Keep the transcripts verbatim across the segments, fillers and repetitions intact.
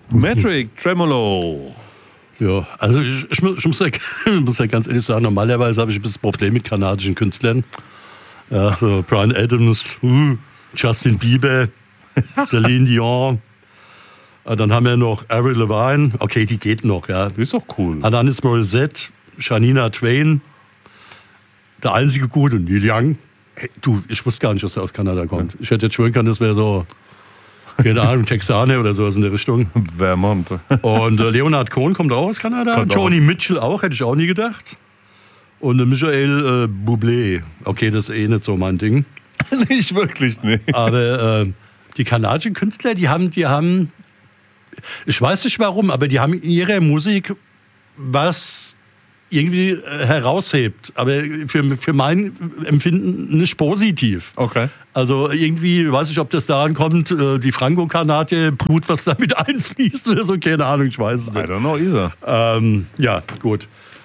Metric Tremolo. Ja, also ich, ich, muss, ich, muss ja, ich muss ja ganz ehrlich sagen, normalerweise habe ich ein bisschen Problem mit kanadischen Künstlern. Ja, so Bryan Adams, uh, Justin Bieber, Celine Dion. Dann haben wir noch Avril Lavigne. Okay, die geht noch, ja. Die ist doch cool. Alanis Morissette, Shania Twain. Der einzige Gute, Neil Young. Hey, du, ich wusste gar nicht, dass er aus Kanada kommt. Ich hätte jetzt schwören können, das wäre so, keine Ahnung, Texaner oder sowas in der Richtung. Vermont. Und äh, Leonard Cohen kommt auch aus Kanada. Kommt Joni aus. Mitchell auch, hätte ich auch nie gedacht. Und äh, Michael äh, Bublé. Okay, das ist eh nicht so mein Ding. Nicht wirklich, nee. Aber äh, die kanadischen Künstler, die haben, die haben, ich weiß nicht warum, aber die haben in ihrer Musik was irgendwie äh, heraushebt. Aber für, für mein Empfinden nicht positiv. Okay. Also irgendwie, weiß ich, ob das daran kommt, äh, die Franco-Kanadier, Blut, was damit einfließt oder so, keine Ahnung, ich weiß es I nicht. don't know either. Ähm, ja, gut.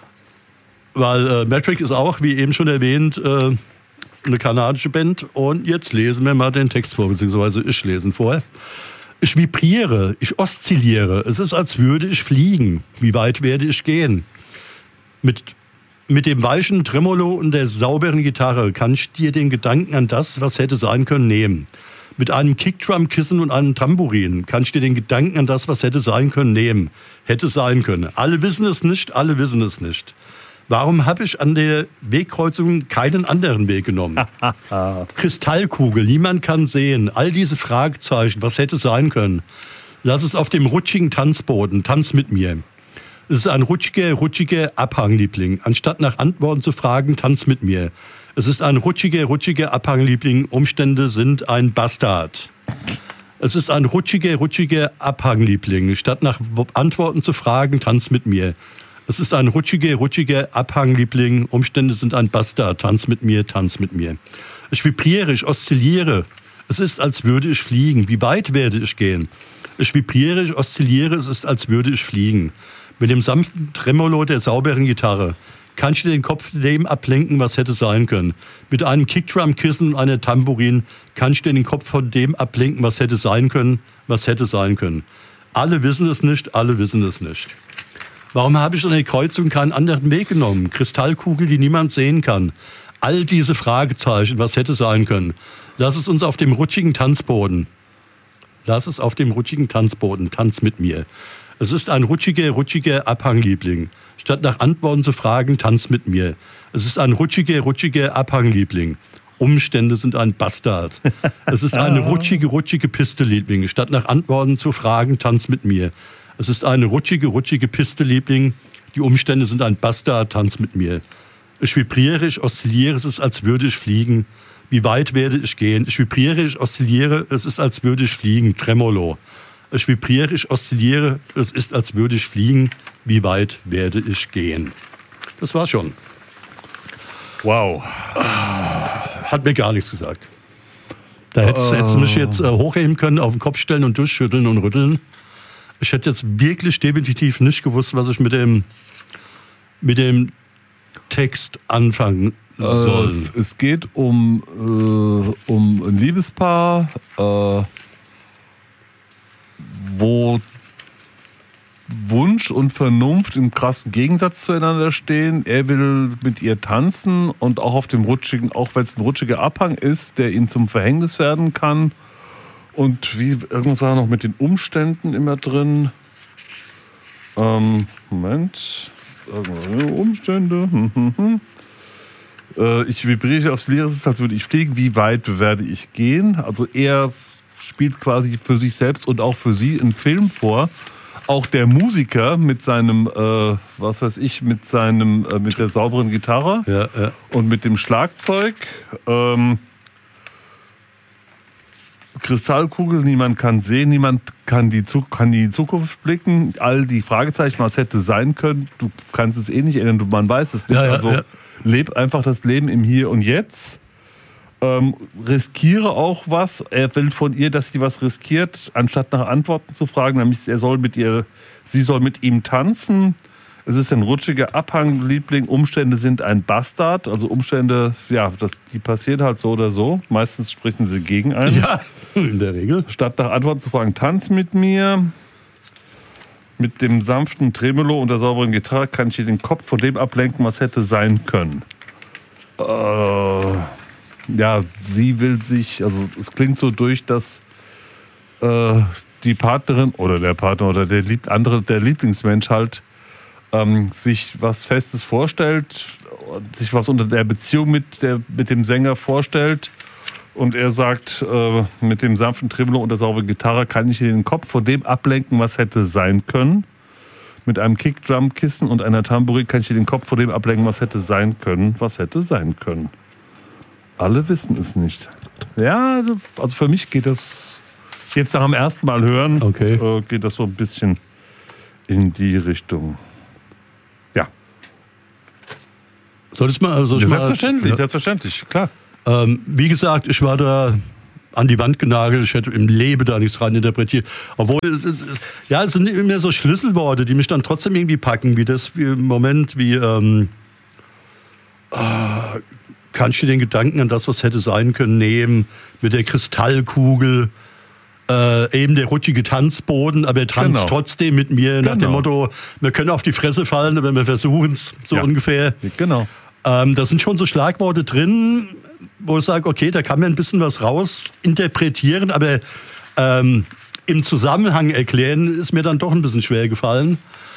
Weil äh, Metric ist auch, wie eben schon erwähnt, äh, eine kanadische Band. Und jetzt lesen wir mal den Text vor, beziehungsweise ich lesen vor. Ich vibriere, ich oszilliere. Es ist, als würde ich fliegen. Wie weit werde ich gehen? Mit, mit dem weichen Tremolo und der sauberen Gitarre kann ich dir den Gedanken an das, was hätte sein können, nehmen. Mit einem Kickdrum-Kissen und einem Tambourin kann ich dir den Gedanken an das, was hätte sein können, nehmen. Hätte sein können. Alle wissen es nicht, alle wissen es nicht. Warum habe ich an der Wegkreuzung keinen anderen Weg genommen? Kristallkugel, niemand kann sehen. All diese Fragezeichen, was hätte sein können? Lass es auf dem rutschigen Tanzboden, tanz mit mir. Es ist ein rutschiger, rutschiger Abhangliebling. Anstatt nach Antworten zu fragen, tanz mit mir. Es ist ein rutschiger, rutschiger Abhangliebling. Umstände sind ein Bastard. Es ist ein rutschiger, rutschiger Abhangliebling. Statt nach Antworten zu fragen, tanz mit mir. Es ist ein rutschiger, rutschiger Abhangliebling. Umstände sind ein Bastard. Tanz mit mir, tanz mit mir. Ich vibriere, ich oszilliere. Es ist, als würde ich fliegen. Wie weit werde ich gehen? Ich vibriere, ich oszilliere. Es ist, als würde ich fliegen. Mit dem sanften Tremolo der sauberen Gitarre kann ich dir den Kopf dem ablenken, was hätte sein können. Mit einem Kickdrum-Kissen und einer Tambourin kann ich dir den Kopf von dem ablenken, was hätte sein können, was hätte sein können. Alle wissen es nicht, alle wissen es nicht. Warum habe ich an der Kreuzung keinen anderen Weg genommen? Kristallkugel, die niemand sehen kann. All diese Fragezeichen, was hätte sein können. Lass es uns auf dem rutschigen Tanzboden. Lass es auf dem rutschigen Tanzboden. Tanz mit mir. Es ist ein rutschiger, rutschiger Abhangliebling. Statt nach Antworten zu fragen, tanz mit mir. Es ist ein rutschiger, rutschiger Abhangliebling. Umstände sind ein Bastard. Es ist eine rutschige, rutschige Piste-Liebling. Statt nach Antworten zu fragen, tanz mit mir. Es ist eine rutschige, rutschige Piste-Liebling. Die Umstände sind ein Bastard, tanz mit mir. Ich vibriere, ich oszilliere, es ist, als würde ich fliegen. Wie weit werde ich gehen? Ich vibriere, ich oszilliere, es ist, als würde ich fliegen. Tremolo. Ich vibriere, ich oszilliere, es ist, als würde ich fliegen. Wie weit werde ich gehen? Das war's schon. Wow. Hat mir gar nichts gesagt. Da hättest, uh. hättest du mich jetzt äh, hochheben können, auf den Kopf stellen und durchschütteln und rütteln. Ich hätte jetzt wirklich definitiv nicht gewusst, was ich mit dem, mit dem Text anfangen soll. Äh, es geht um, äh, um ein Liebespaar, äh, wo Wunsch und Vernunft im krassen Gegensatz zueinander stehen. Er will mit ihr tanzen und auch auf dem rutschigen, auch wenn es ein rutschiger Abhang ist, der ihm zum Verhängnis werden kann. Und wie irgendwas war noch mit den Umständen immer drin. Ähm, Moment. Umstände. Hm, hm, hm. Äh, ich vibriere aus Leeres, als würde ich fliegen. Wie weit werde ich gehen? Also er spielt quasi für sich selbst und auch für sie einen Film vor. Auch der Musiker mit seinem, äh, was weiß ich, mit seinem, äh, mit der sauberen Gitarre ja, ja. und mit dem Schlagzeug. Ähm, Kristallkugel, niemand kann sehen, niemand kann die, kann die Zukunft blicken. All die Fragezeichen, was hätte sein können, du kannst es eh nicht ändern, du, man weiß es nicht. Ja, ja, also ja. leb einfach das Leben im Hier und Jetzt. Ähm, riskiere auch was. Er will von ihr, dass sie was riskiert, anstatt nach Antworten zu fragen. Nämlich, er soll mit ihr, sie soll mit ihm tanzen. Es ist ein rutschiger Abhangliebling. Umstände sind ein Bastard. Also Umstände, ja, das, die passieren halt so oder so. Meistens sprechen sie gegen einen. Ja, in der Regel. Statt nach Antworten zu fragen, tanz mit mir. Mit dem sanften Tremolo und der sauberen Gitarre kann ich hier den Kopf von dem ablenken, was hätte sein können. Äh, ja, sie will sich, also es klingt so durch, dass äh, die Partnerin oder der Partner oder der Lieb, andere, der Lieblingsmensch halt ähm, sich was Festes vorstellt, sich was unter der Beziehung mit, der, mit dem Sänger vorstellt. Und er sagt, äh, mit dem sanften Tremolo und der sauberen Gitarre kann ich den Kopf von dem ablenken, was hätte sein können. Mit einem Kickdrum-Kissen und einer Tambourin kann ich den Kopf von dem ablenken, was hätte sein können, was hätte sein können. Alle wissen es nicht. Ja, also für mich geht das, jetzt nach dem ersten Mal hören, okay. äh, geht das so ein bisschen in die Richtung. Ja. Soll ich mal... Soll ich ja, mal selbstverständlich, ja. selbstverständlich, klar. Ähm, wie gesagt, ich war da an die Wand genagelt, ich hätte im Leben da nichts rein interpretiert. Obwohl, es, es, ja, es sind immer mehr so Schlüsselworte, die mich dann trotzdem irgendwie packen, wie das, wie im Moment, wie, ähm, äh, kann ich dir den Gedanken an das, was hätte sein können, nehmen, mit der Kristallkugel, äh, eben der rutschige Tanzboden, aber er tanzt genau. trotzdem mit mir, nach genau. dem Motto, wir können auf die Fresse fallen, aber wir versuchen es, so ja. ungefähr. Genau. Ähm, da sind schon so Schlagworte drin, wo ich sage, okay, da kann man ein bisschen was raus interpretieren, aber ähm, im Zusammenhang erklären ist mir dann doch ein bisschen schwer gefallen.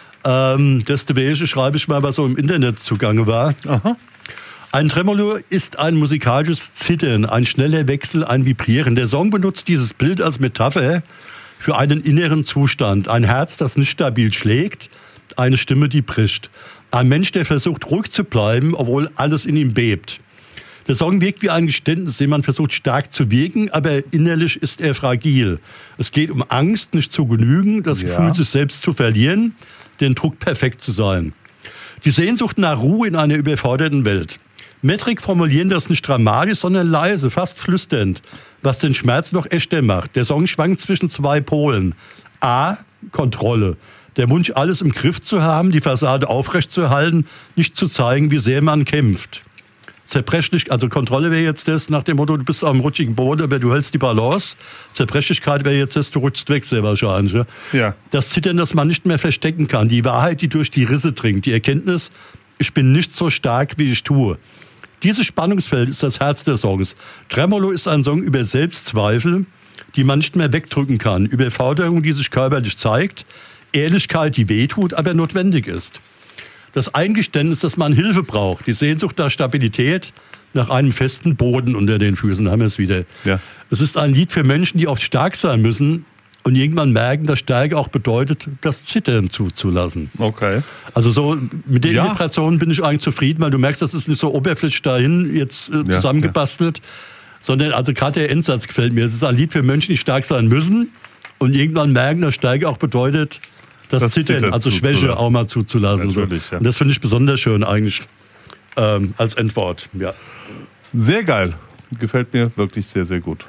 Ähm, deswegen schreibe ich mal, was so im Internet zugange war. Aha. Ein Tremolo ist ein musikalisches Zittern, ein schneller Wechsel, ein Vibrieren. Der Song benutzt dieses Bild als Metapher für einen inneren Zustand. Ein Herz, das nicht stabil schlägt, eine Stimme, die bricht. Ein Mensch, der versucht, ruhig zu bleiben, obwohl alles in ihm bebt. Der Song wirkt wie ein Geständnis, den man versucht stark zu wirken, aber innerlich ist er fragil. Es geht um Angst, nicht zu genügen, das ja. Gefühl, sich selbst zu verlieren, den Druck, perfekt zu sein. Die Sehnsucht nach Ruhe in einer überforderten Welt. Metric formulieren das nicht dramatisch, sondern leise, fast flüsternd, was den Schmerz noch echter macht. Der Song schwankt zwischen zwei Polen. A, Kontrolle. Der Wunsch, alles im Griff zu haben, die Fassade aufrecht zu halten, nicht zu zeigen, wie sehr man kämpft. Zerbrechlich, also Kontrolle wäre jetzt das, nach dem Motto, du bist auf dem rutschigen Boden, aber du hältst die Balance. Zerbrechlichkeit wäre jetzt das, du rutschst weg sehr wahrscheinlich. Ja? Ja. Das Zittern, das man nicht mehr verstecken kann. Die Wahrheit, die durch die Risse dringt. Die Erkenntnis, ich bin nicht so stark, wie ich tue. Dieses Spannungsfeld ist das Herz des Songs. Tremolo ist ein Song über Selbstzweifel, die man nicht mehr wegdrücken kann. Über Forderung, die sich körperlich zeigt. Ehrlichkeit, die wehtut, aber notwendig ist. Das Eingeständnis, dass man Hilfe braucht. Die Sehnsucht nach Stabilität, nach einem festen Boden unter den Füßen, haben wir es wieder. Ja. Es ist ein Lied für Menschen, die oft stark sein müssen und irgendwann merken, dass Stärke auch bedeutet, das Zittern zuzulassen. Okay. Also so mit den Ja. Interpretationen bin ich eigentlich zufrieden, weil du merkst, das ist nicht so oberflächlich dahin jetzt äh, Ja, zusammengebastelt, ja. sondern also gerade der Endsatz gefällt mir. Es ist ein Lied für Menschen, die stark sein müssen und irgendwann merken, dass Stärke auch bedeutet, das, das Zittern, Zittern, also Schwäche zuzulassen. auch mal zuzulassen. Natürlich, so. ja. Und das finde ich besonders schön eigentlich ähm, als Endwort. Ja. Sehr geil. Gefällt mir wirklich sehr, sehr gut.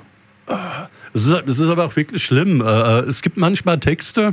Es ist, es ist aber auch wirklich schlimm. Äh, es gibt manchmal Texte,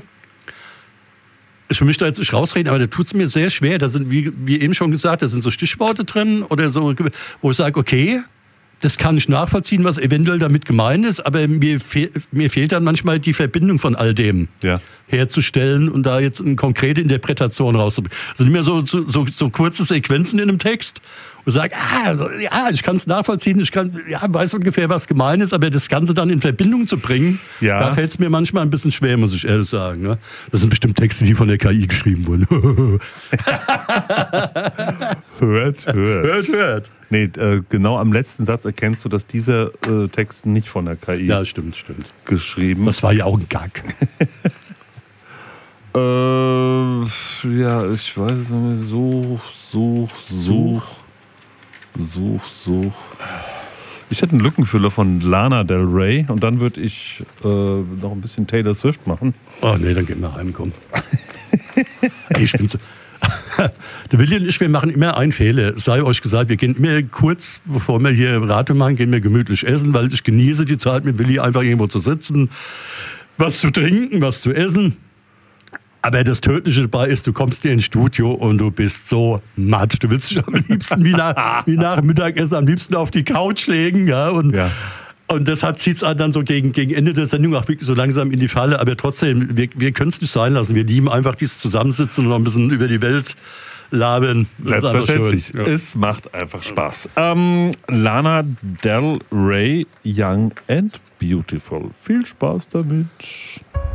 ich will mich da jetzt nicht rausreden, aber da tut es mir sehr schwer. Da sind, wie, wie eben schon gesagt, da sind so Stichworte drin oder so, wo ich sage, okay, das kann ich nachvollziehen, was eventuell damit gemeint ist, aber mir, fehl, mir fehlt dann manchmal die Verbindung von all dem ja. herzustellen und da jetzt eine konkrete Interpretation rauszubringen. Es sind immer so, so, so, so kurze Sequenzen in einem Text und sage, ah, ja, ich kann es nachvollziehen, ich kann, ja, weiß ungefähr, was gemeint ist, aber das Ganze dann in Verbindung zu bringen, ja. da fällt es mir manchmal ein bisschen schwer, muss ich ehrlich sagen. Ne? Das sind bestimmt Texte, die von der K I geschrieben wurden. hört, hört. Hört, hört. Nee, äh, genau am letzten Satz erkennst du, dass dieser äh, Text nicht von der K I ja, stimmt, stimmt. geschrieben. Das war ja auch ein Gag. äh, ja, ich weiß nicht. Such, such, such, such, such. Ich hätte einen Lückenfüller von Lana Del Rey und dann würde ich äh, noch ein bisschen Taylor Swift machen. Oh nee, dann gehen wir heim, komm. Ey, ich bin so... Der Willi und ich, wir machen immer einen Fehler. Sei euch gesagt, wir gehen immer kurz, bevor wir hier Radio machen, gehen wir gemütlich essen, weil ich genieße die Zeit mit Willi einfach irgendwo zu sitzen, was zu trinken, was zu essen. Aber das Tödliche dabei ist, du kommst hier ins Studio und du bist so matt. Du willst dich am liebsten wie nach, wie nach Mittagessen am liebsten auf die Couch legen. Ja, und ja. Und deshalb zieht es einen dann so gegen, gegen Ende der Sendung auch wirklich so langsam in die Falle. Aber trotzdem, wir, wir können es nicht sein lassen. Wir lieben einfach dieses Zusammensitzen und noch ein bisschen über die Welt labern. Selbstverständlich. Ja. Es macht einfach Spaß. Ähm, Lana Del Rey, Young and Beautiful. Viel Spaß damit.